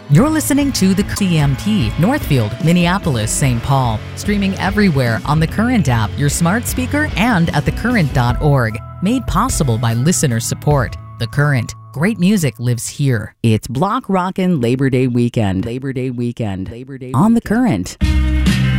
You're listening to the CMP, Northfield, Minneapolis, St. Paul. Streaming everywhere on the Current app, your smart speaker, and at thecurrent.org. Made possible by listener support. The Current. Great music lives here. It's Block Rockin' Labor Day weekend. On the Current.